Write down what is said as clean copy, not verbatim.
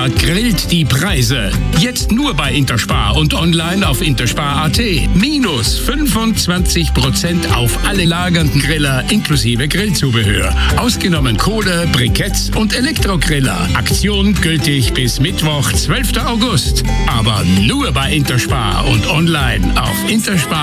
Interspar grillt die Preise. Jetzt nur bei Interspar und online auf interspar.at. Minus 25% auf alle lagernden Griller inklusive Grillzubehör. Ausgenommen Kohle, Briketts und Elektrogriller. Aktion gültig bis Mittwoch, 12. August. Aber nur bei Interspar und online auf interspar.at.